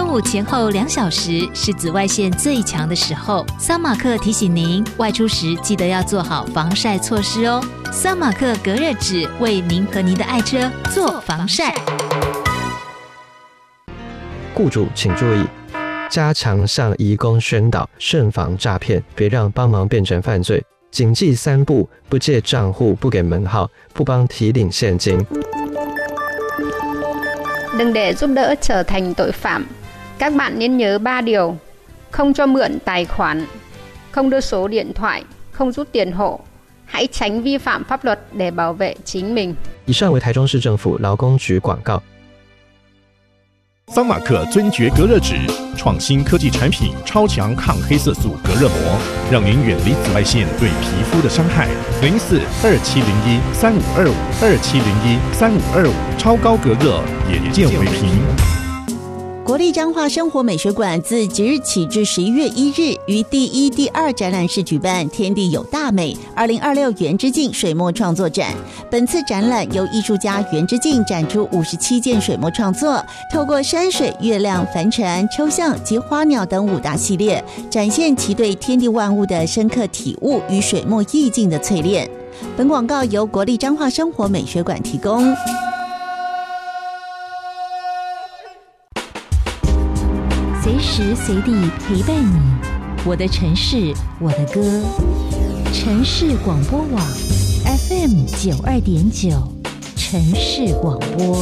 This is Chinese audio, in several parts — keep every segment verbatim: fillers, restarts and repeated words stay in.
中午前后两小时是紫外线最强的时候，桑马克提醒您外出时记得要做好防晒措施哦。桑马克隔热纸为您和您的爱车做防晒。 雇主请注意，加强向移工宣导，慎防诈骗，别让帮忙变成犯罪。谨记三不：不借账户，不给门号，不帮提领现金。 Đừng để giúp đỡ trở thành tội phạm. Các bạn nên nhớ ba điều: không cho mượn tài khoản, không đưa số điện thoại, không rút tiền hộ. Hãy tránh vi phạm pháp luật để bảo vệ chính mình. 以上为台中市政府劳工局广告。 桑马克尊爵隔热纸，创新科技产品，超强抗黑色素隔热膜，让您远离紫外线对皮肤的伤害。零四二七零一三五二五二七零一三五二五，超高隔热，眼见为凭。 国立彰化生活美学馆自即日起至十一月一日于第一、第二展览室举办天地有大美二零二六原之境水墨创作展。本次展览由艺术家原之境展出五十七件水墨创作，透过山水、月亮、帆船、抽象及花鸟等五大系列，展现其对天地万物的深刻体悟与水墨意境的淬炼。本广告由国立彰化生活美学馆提供。 随时随地陪伴你，我的城市，我的歌。城市广播网 F M 九二点九，城市广播。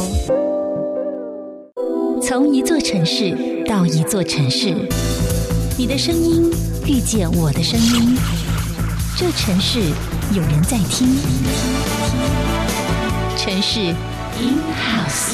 从一座城市到一座城市，你的声音遇见我的声音，这城市有人在听。城市 In House。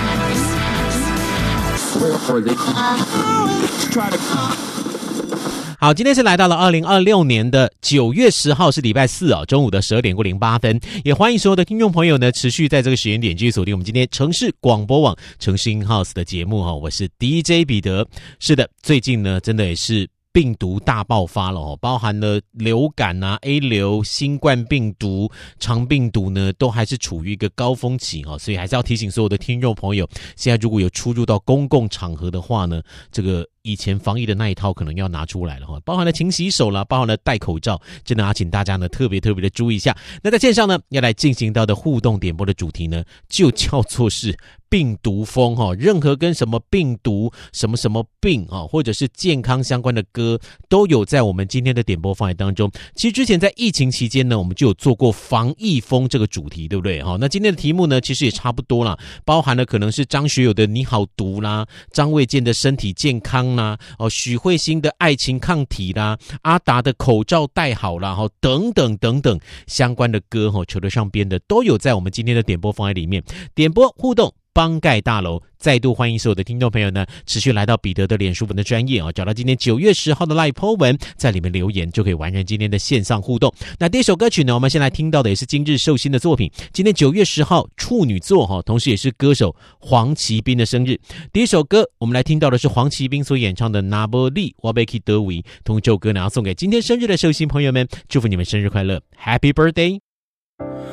好，今天是来到了二零二六年的九月十号，是礼拜四哦，中午的十二点过零八分。也欢迎所有的听众朋友呢，持续在这个时间点继续锁定我们今天城市广播网城市 In House 的节目哈。我是 D J 彼得。是的，最近呢，真的也是病毒大爆发了哦，包含了流感啊、A 流、新冠病毒、肠病毒呢，都还是处于一个高峰期哦，所以还是要提醒所有的听众朋友，现在如果有出入到公共场合的话呢，这个以前防疫的那一套可能要拿出来了哈，包含了勤洗手啦，包含了戴口罩，真的要请大家呢特别特别的注意一下。那在线上呢，要来进行到的互动点播的主题呢，就叫做是病毒风哈，任何跟什么病毒、什么什么病啊，或者是健康相关的歌，都有在我们今天的点播范围当中。其实之前在疫情期间呢，我们就有做过防疫风这个主题，对不对？好，那今天的题目呢，其实也差不多啦，包含了可能是张学友的你好毒啦，张卫健的身体健康啦，哦，许慧欣的爱情抗体啦，阿达的口罩戴好啦，哦，等等等等相关的歌哦，扯得上边的都有在我们今天的点播范围里面。点播互动帮盖大楼，再度欢迎所有的听众朋友呢，持续来到彼得的脸书文的专页啊，找到今天九月十号的 Live po 文，在里面留言就可以完成今天的线上互动。那第一首歌曲呢，我们先来听到的也是今日寿星的作品，今天九月十号处女座哈，同时也是歌手黄奇斌的生日。第一首歌我们来听到的是黄奇斌所演唱的《那波利我贝基德维》，同这首歌呢要送给今天生日的寿星朋友们，祝福你们生日快乐 ，Happy Birthday！